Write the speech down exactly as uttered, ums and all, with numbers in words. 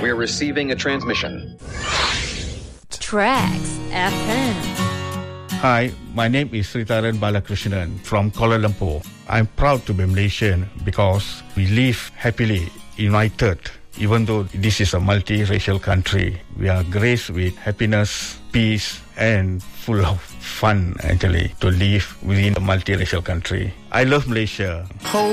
We're receiving a transmission. Tracks F M. Hi, my name is Sritaran Balakrishnan from Kuala Lumpur. I'm proud to be Malaysian because we live happily, united. Even though this is a multiracial country, we are graced with happiness, peace, and full of fun, actually, to live within a multiracial country. I love Malaysia.